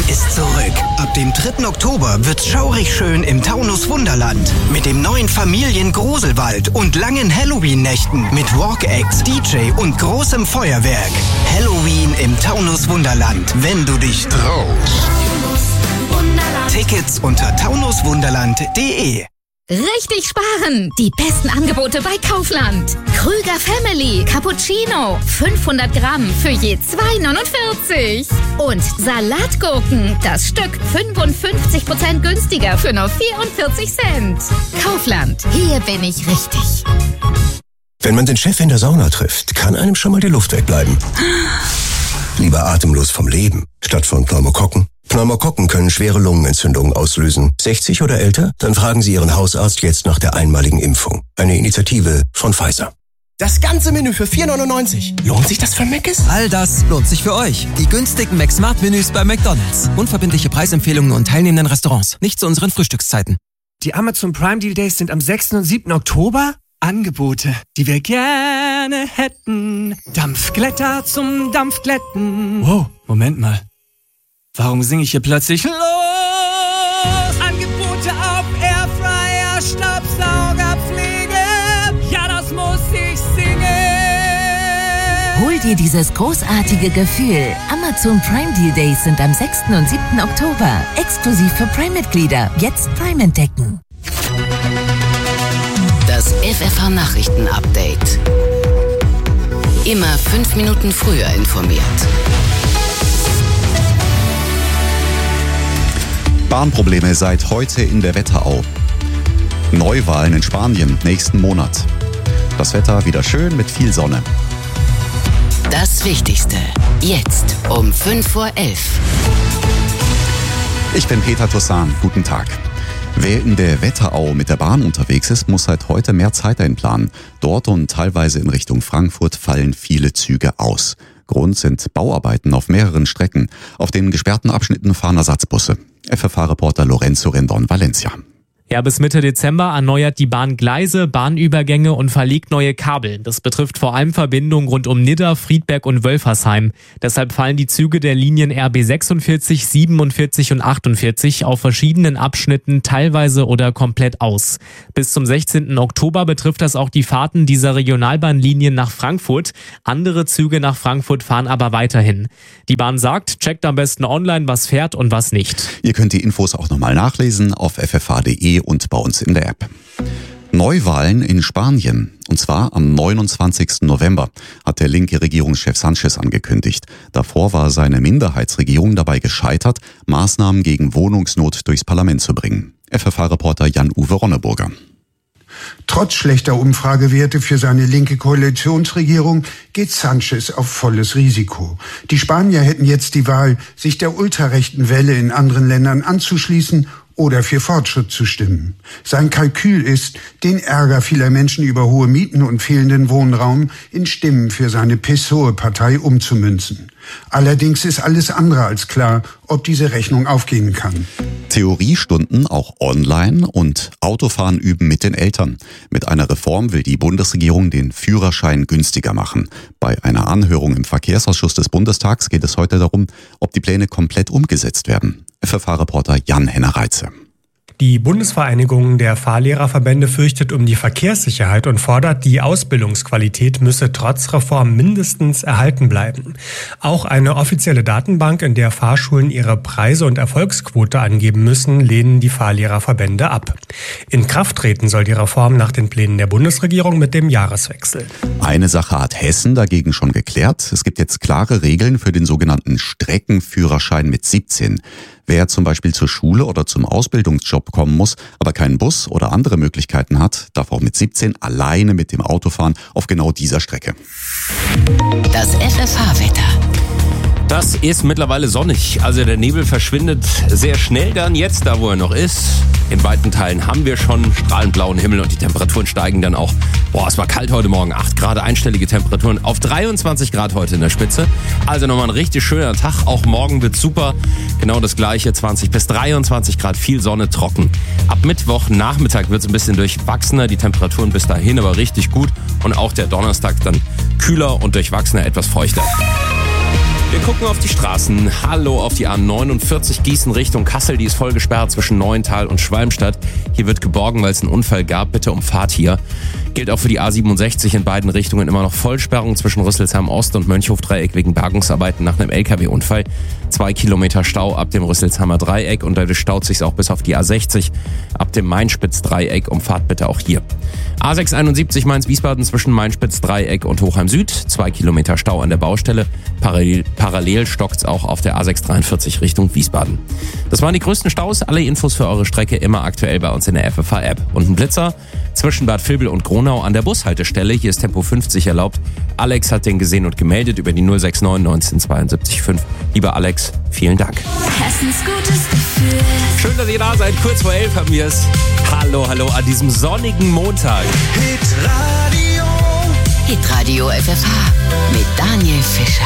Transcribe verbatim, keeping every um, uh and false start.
ist zurück. Ab dem dritten Oktober wird's schaurig schön im Taunus Wunderland. Mit dem neuen Familiengruselwald und langen Halloween-Nächten mit Walk-Acts, D J und großem Feuerwerk. Halloween im Taunus Wunderland, wenn du dich traust. Tickets unter taunus wunderland punkt de. Richtig sparen! Die besten Angebote bei Kaufland. Krüger Family Cappuccino. fünfhundert Gramm für je zwei neunundvierzig. Und Salatgurken. Das Stück fünfundfünfzig Prozent günstiger für nur vierundvierzig Cent. Kaufland. Hier bin ich richtig. Wenn man den Chef in der Sauna trifft, kann einem schon mal die Luft wegbleiben. Lieber atemlos vom Leben, statt von Pneumokokken. Pneumokokken können schwere Lungenentzündungen auslösen. sechzig oder älter? Dann fragen Sie Ihren Hausarzt jetzt nach der einmaligen Impfung. Eine Initiative von Pfizer. Das ganze Menü für vier neunundneunzig. Lohnt sich das für Mc's? All das lohnt sich für euch. Die günstigen McSmart-Menüs bei McDonald's. Unverbindliche Preisempfehlungen und teilnehmenden Restaurants. Nicht zu unseren Frühstückszeiten. Die Amazon Prime Deal Days sind am sechsten und siebten Oktober. Angebote, die wir gerne hätten. Dampfglätter zum Dampfglätten. Wow, Moment mal. Warum singe ich hier plötzlich los? Angebote auf Airfryer, Staubsaugerpflege. Ja, das muss ich singen. Hol dir dieses großartige Gefühl. Amazon Prime Deal Days sind am sechsten und siebten Oktober. Exklusiv für Prime-Mitglieder. Jetzt Prime entdecken. Das F F H-Nachrichten-Update. Immer fünf Minuten früher informiert. Bahnprobleme seit heute in der Wetterau. Neuwahlen in Spanien nächsten Monat. Das Wetter wieder schön mit viel Sonne. Das Wichtigste jetzt um fünf vor elf. Ich bin Peter Toussaint. Guten Tag. Wer in der Wetterau mit der Bahn unterwegs ist, muss seit heute mehr Zeit einplanen. Dort und teilweise in Richtung Frankfurt fallen viele Züge aus. Grund sind Bauarbeiten auf mehreren Strecken. Auf den gesperrten Abschnitten fahren Ersatzbusse. F F H-Reporter Lorenzo Rendon, Valencia. Ja, bis Mitte Dezember erneuert die Bahn Gleise, Bahnübergänge und verlegt neue Kabel. Das betrifft vor allem Verbindungen rund um Nidda, Friedberg und Wölfersheim. Deshalb fallen die Züge der Linien R B sechsundvierzig, siebenundvierzig und achtundvierzig auf verschiedenen Abschnitten teilweise oder komplett aus. Bis zum sechzehnten Oktober betrifft das auch die Fahrten dieser Regionalbahnlinien nach Frankfurt. Andere Züge nach Frankfurt fahren aber weiterhin. Die Bahn sagt, checkt am besten online, was fährt und was nicht. Ihr könnt die Infos auch nochmal nachlesen auf f f h punkt de und bei uns in der App. Neuwahlen in Spanien. Und zwar am neunundzwanzigsten November hat der linke Regierungschef Sánchez angekündigt. Davor war seine Minderheitsregierung dabei gescheitert, Maßnahmen gegen Wohnungsnot durchs Parlament zu bringen. F F H-Reporter Jan-Uwe Ronneburger. Trotz schlechter Umfragewerte für seine linke Koalitionsregierung geht Sánchez auf volles Risiko. Die Spanier hätten jetzt die Wahl, sich der ultrarechten Welle in anderen Ländern anzuschließen oder für Fortschritt zu stimmen. Sein Kalkül ist, den Ärger vieler Menschen über hohe Mieten und fehlenden Wohnraum in Stimmen für seine P S O E-Partei umzumünzen. Allerdings ist alles andere als klar, ob diese Rechnung aufgehen kann. Theoriestunden auch online und Autofahren üben mit den Eltern. Mit einer Reform will die Bundesregierung den Führerschein günstiger machen. Bei einer Anhörung im Verkehrsausschuss des Bundestags geht es heute darum, ob die Pläne komplett umgesetzt werden. F F H-Reporter Jan-Henner Reitze. Die Bundesvereinigung der Fahrlehrerverbände fürchtet um die Verkehrssicherheit und fordert, die Ausbildungsqualität müsse trotz Reform mindestens erhalten bleiben. Auch eine offizielle Datenbank, in der Fahrschulen ihre Preise und Erfolgsquote angeben müssen, lehnen die Fahrlehrerverbände ab. In Kraft treten soll die Reform nach den Plänen der Bundesregierung mit dem Jahreswechsel. Eine Sache hat Hessen dagegen schon geklärt. Es gibt jetzt klare Regeln für den sogenannten Streckenführerschein mit siebzehn. Wer zum Beispiel zur Schule oder zum Ausbildungsjob kommen muss, aber keinen Bus oder andere Möglichkeiten hat, darf auch mit siebzehn alleine mit dem Auto fahren auf genau dieser Strecke. Das F F H-Wetter. Das ist mittlerweile sonnig. Also der Nebel verschwindet sehr schnell dann jetzt, da wo er noch ist. In weiten Teilen haben wir schon strahlend blauen Himmel und die Temperaturen steigen dann auch. Boah, es war kalt heute Morgen. acht Grad, einstellige Temperaturen auf dreiundzwanzig Grad heute in der Spitze. Also nochmal ein richtig schöner Tag. Auch morgen wird super. Genau das gleiche, zwanzig bis dreiundzwanzig Grad, viel Sonne, trocken. Ab Mittwoch Nachmittag wird es ein bisschen durchwachsener. Die Temperaturen bis dahin aber richtig gut. Und auch der Donnerstag dann kühler und durchwachsener, etwas feuchter. Wir gucken auf die Straßen. Hallo auf die A neunundvierzig Gießen Richtung Kassel. Die ist voll gesperrt zwischen Neuental und Schwalmstadt. Hier wird geborgen, weil es einen Unfall gab. Bitte um Fahrt hier. Gilt auch für die A siebenundsechzig in beiden Richtungen immer noch Vollsperrung zwischen Rüsselsheim Ost und Mönchhof-Dreieck wegen Bergungsarbeiten nach einem L K W-Unfall. Zwei Kilometer Stau ab dem Rüsselsheimer Dreieck und dadurch staut sich auch bis auf die A sechzig ab dem Mainspitz-Dreieck. Um Fahrt bitte auch hier. A sechshunderteinundsiebzig Mainz-Wiesbaden zwischen Mainspitz-Dreieck und Hochheim Süd. Zwei Kilometer Stau an der Baustelle. Parallel, parallel stockt's auch auf der A sechshundertdreiundvierzig Richtung Wiesbaden. Das waren die größten Staus. Alle Infos für eure Strecke immer aktuell bei uns in der F F H-App. Und ein Blitzer zwischen Bad Vilbel und Gronau an der Bushaltestelle. Hier ist Tempo fünfzig erlaubt. Alex hat den gesehen und gemeldet über die null sechs neun neunzehn zweiundsiebzig fünf. Lieber Alex, vielen Dank. Hessens gutes Gefühl. Schön, dass ihr da seid. Kurz vor elf haben wir es. Hallo, hallo an diesem sonnigen Montag. Hitradio. Hitradio F F H mit Daniel Fischer.